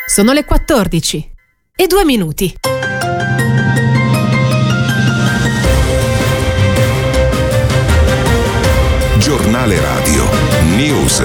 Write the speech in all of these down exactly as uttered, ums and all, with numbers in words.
Sono le quattordici e due minuti. Giornale Radio News.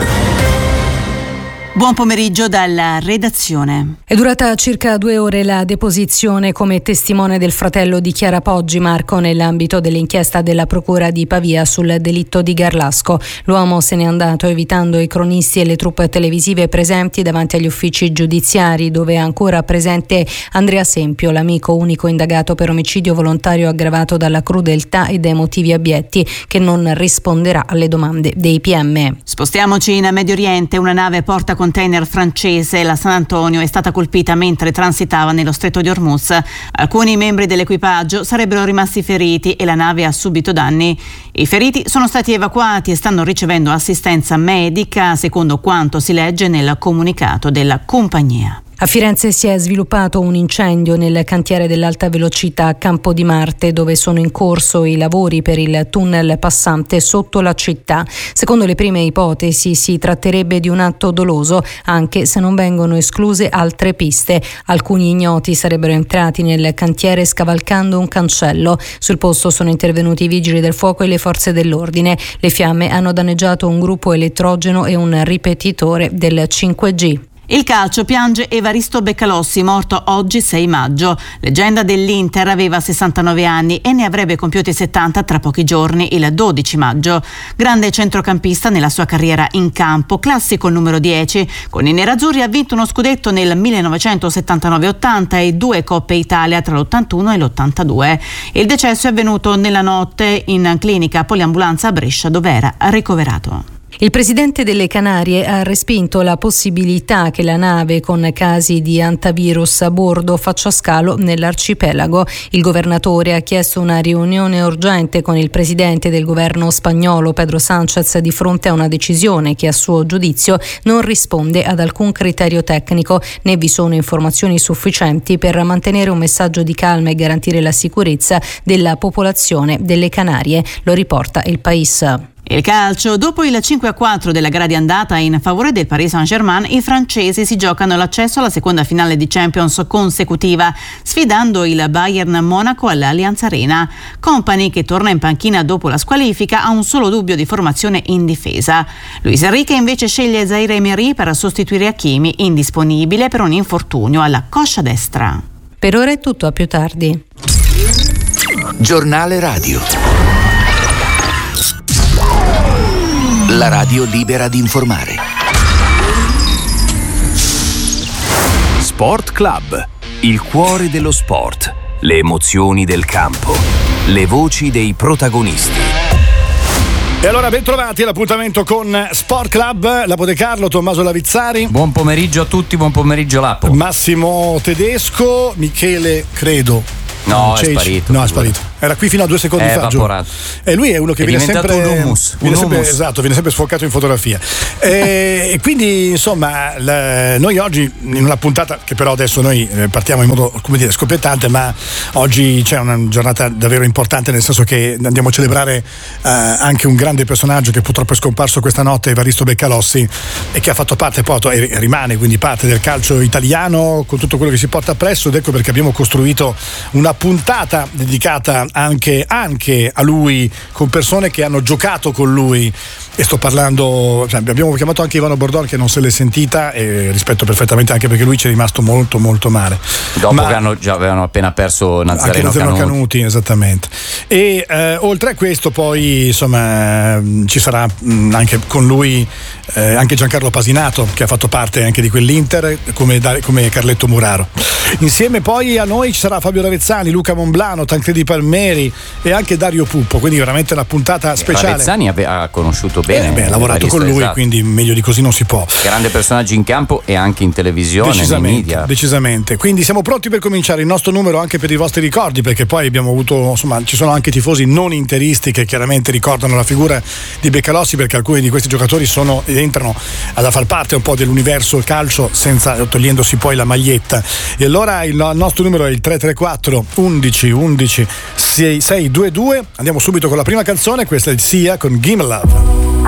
Buon pomeriggio dalla redazione. È durata circa due ore la deposizione come testimone del fratello di Chiara Poggi, Marco, nell'ambito dell'inchiesta della Procura di Pavia sul delitto di Garlasco. L'uomo se n'è andato evitando i cronisti e le truppe televisive presenti davanti agli uffici giudiziari, dove è ancora presente Andrea Sempio, l'amico unico indagato per omicidio volontario aggravato dalla crudeltà e dai motivi abietti, che non risponderà alle domande dei P M. Spostiamoci in Medio Oriente. Una nave porta container francese, la San Antonio, è stata colpita mentre transitava nello stretto di Hormuz. Alcuni membri dell'equipaggio sarebbero rimasti feriti e la nave ha subito danni. I feriti sono stati evacuati e stanno ricevendo assistenza medica, secondo quanto si legge nel comunicato della compagnia. A Firenze si è sviluppato un incendio nel cantiere dell'alta velocità a Campo di Marte, dove sono in corso i lavori per il tunnel passante sotto la città. Secondo le prime ipotesi si tratterebbe di un atto doloso, anche se non vengono escluse altre piste. Alcuni ignoti sarebbero entrati nel cantiere scavalcando un cancello. Sul posto sono intervenuti i vigili del fuoco e le forze dell'ordine. Le fiamme hanno danneggiato un gruppo elettrogeno e un ripetitore del cinque G. Il calcio piange Evaristo Beccalossi, morto oggi sei maggio. Leggenda dell'Inter, aveva sessantanove anni e ne avrebbe compiuti settanta tra pochi giorni, il dodici maggio. Grande centrocampista nella sua carriera in campo, classico il numero dieci. Con i nerazzurri ha vinto uno scudetto nel millenovecentosettantanove ottanta e due Coppe Italia tra l'ottantuno e l'ottantadue. Il decesso è avvenuto nella notte in clinica poliambulanza a Brescia, dove era ricoverato. Il presidente delle Canarie ha respinto la possibilità che la nave con casi di antivirus a bordo faccia scalo nell'arcipelago. Il governatore ha chiesto una riunione urgente con il presidente del governo spagnolo Pedro Sánchez di fronte a una decisione che a suo giudizio non risponde ad alcun criterio tecnico, né vi sono informazioni sufficienti per mantenere un messaggio di calma e garantire la sicurezza della popolazione delle Canarie. Lo riporta Il País. Il calcio. Dopo il cinque a quattro della gara di andata in favore del Paris Saint-Germain, i francesi si giocano l'accesso alla seconda finale di Champions consecutiva, sfidando il Bayern Monaco all'Allianz Arena. Kompany, che torna in panchina dopo la squalifica, ha un solo dubbio di formazione in difesa. Luis Enrique invece sceglie Zaire Emery per sostituire Hakimi, indisponibile per un infortunio alla coscia destra. Per ora è tutto, a più tardi. Giornale Radio. La radio libera di informare. Sport Club, il cuore dello sport, le emozioni del campo, le voci dei protagonisti. E allora bentrovati all'appuntamento con Sport Club, Lapo De Carlo, Tommaso Lavizzari. Buon pomeriggio a tutti, buon pomeriggio Lapo. Massimo Tedesco, Michele Credo. No, è sparito. No, è sparito. Era qui fino a due secondi è fa. Evaporato. E lui è uno che è viene sempre. Un hummus, viene un sempre hummus. Esatto, viene sempre sfocato in fotografia. e, e quindi, insomma, la, noi oggi, in una puntata che però adesso noi partiamo in modo, come dire, scoppiettante, ma oggi c'è una giornata davvero importante, nel senso che andiamo a celebrare eh, anche un grande personaggio che purtroppo è scomparso questa notte, Evaristo Beccalossi, e che ha fatto parte poi e rimane quindi parte del calcio italiano con tutto quello che si porta appresso, ed ecco perché abbiamo costruito una puntata dedicata anche, anche a lui, con persone che hanno giocato con lui, e sto parlando, cioè, abbiamo chiamato anche Ivano Bordon, che non se l'è sentita, e rispetto perfettamente, anche perché lui ci è rimasto molto molto male dopo Ma, che hanno, già avevano appena perso Nazareno, Nazareno Canuti. Canuti esattamente. E eh, oltre a questo poi insomma ci sarà mh, anche con lui eh, anche Giancarlo Pasinato, che ha fatto parte anche di quell'Inter, come, come Carletto Muraro. Insieme poi a noi ci sarà Fabio Ravezzani, Luca Monblano, Tancredi Palmeri e anche Dario Puppo, quindi veramente una puntata speciale. Ravezzani ha conosciuto bene, eh, beh, ha lavorato con lui, esatto. Quindi meglio di così non si può. Grande personaggio in campo e anche in televisione, nei media. Decisamente. Quindi siamo pronti per cominciare. Il nostro numero anche per i vostri ricordi, perché poi abbiamo avuto, insomma, ci sono anche tifosi non interisti che chiaramente ricordano la figura di Beccalossi, perché alcuni di questi giocatori sono entrano a far parte un po' dell'universo calcio senza togliendosi poi la maglietta. E allora il nostro numero è il tre tre quattro undici undici sei sei due due. Andiamo subito con la prima canzone, questa è Sia con Gimme Love.